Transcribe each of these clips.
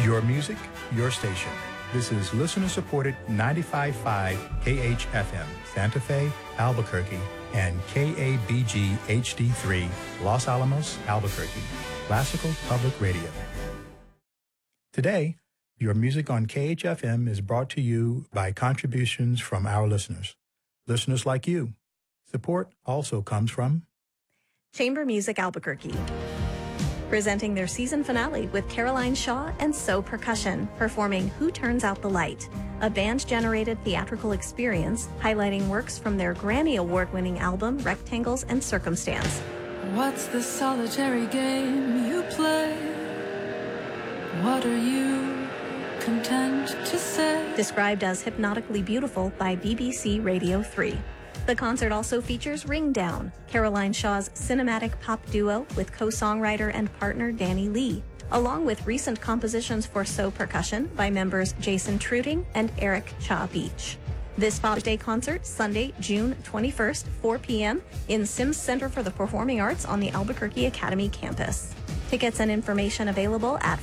Your music, your station. This is listener-supported 95.5 KHFM, Santa Fe, Albuquerque, and KABG HD3, Los Alamos, Albuquerque, Classical Public Radio. Today, your music on KHFM is brought to you by contributions from our listeners. Listeners like you. Support also comes from Chamber Music Albuquerque, presenting their season finale with Caroline Shaw and So Percussion, performing Who Turns Out the Light, a band-generated theatrical experience highlighting works from their Grammy Award-winning album Rectangles and Circumstance. What's the solitary game you play? What are you content to say? Described as hypnotically beautiful by BBC Radio 3. The concert also features Ring Down, Caroline Shaw's cinematic pop duo with co-songwriter and partner Danny Lee, along with recent compositions for So Percussion by members Jason Truding and Eric Cha Beach. This Father's Day concert, Sunday, June 21st, 4 p.m. in Sims Center for the Performing Arts on the Albuquerque Academy campus. Tickets and information available at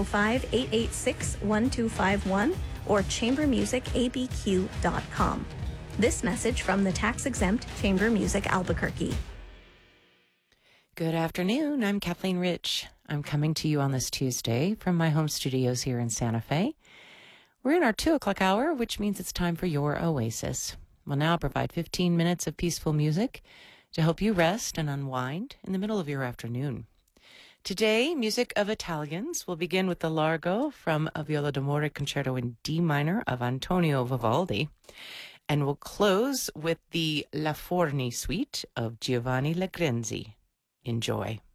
505-886-1251 or chambermusicabq.com. This message from the tax-exempt Chamber Music Albuquerque. Good afternoon. I'm Kathleen Rich. I'm coming to you on this Tuesday from my home studios here in Santa Fe. We're in our 2 o'clock hour, which means it's time for your Oasis. We'll now provide 15 minutes of peaceful music to help you rest and unwind in the middle of your afternoon. Today, music of Italians will begin with the Largo from a Viola d'Amore Concerto in D minor of Antonio Vivaldi. And we'll close with the La Forni Suite of Giovanni Legrenzi. Enjoy.